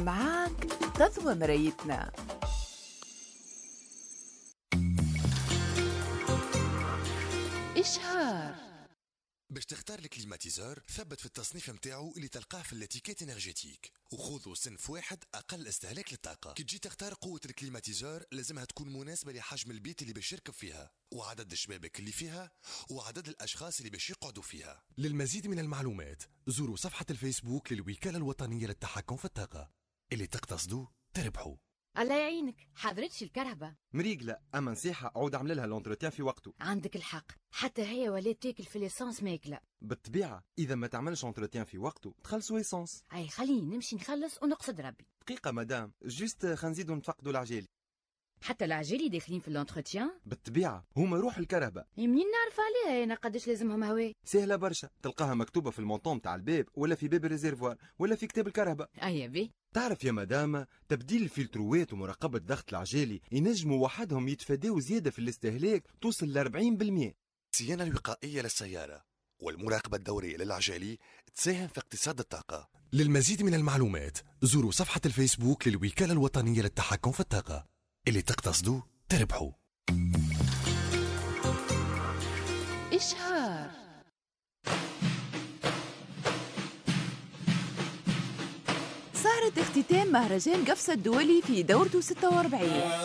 معاك تضوى مرايتنا. إشهار. باش تختار الكليماتيزور ثبت في التصنيف متاعو اللي تلقاه في الاتيكيت انرجيتيك وخذوا صنف واحد اقل استهلاك للطاقه. كي تجي تختار قوه الكليماتيزور لازمها تكون مناسبه لحجم البيت اللي باش يركب فيها وعدد الشبابك اللي فيها وعدد الاشخاص اللي باش يقعدوا فيها. للمزيد من المعلومات زوروا صفحه الفيسبوك للوكاله الوطنيه للتحكم في الطاقه. اللي تقتصدوا تربحوا. الله يعينك، حضرتش الكرهبة مريقلة، اما نصيحة عود عمل لها لونتروتيان في وقته. عندك الحق، حتى هي ولات تاكل في ليسانس ماكلة. بالطبيعة إذا ما تعملش انتروتيان في وقته تخلصوا ايسونس. أي خليني نمشي نخلص ونقصد ربي. دقيقة مدام، جوست خنزيدو نفقدوا العجالي. حتى العجالي داخلين في الانتروتيان؟ بالطبيعة هما روح الكرهبة. منين نعرف عليها أنا قداش لازمهم هواء؟ سهلة برشا، تلقاها مكتوبة في المونطون تاع الباب ولا في باب الريزيرفوار ولا في كتاب الكرهبة. أي بي. تعرف يا مدام، تبديل الفلتروات ومراقبة ضغط العجالي ينجموا وحدهم يتفاداو زيادة في الاستهلاك توصل ل 40%. الصيانة الوقائية للسيارة والمراقبة الدورية للعجالي تساهم في اقتصاد الطاقة. للمزيد من المعلومات زوروا صفحة الفيسبوك للوكالة الوطنية للتحكم في الطاقة. اللي تقتصدوا تربحوا. إشهار. صارت اختتام مهرجان قفصة الدولي في دورته 46.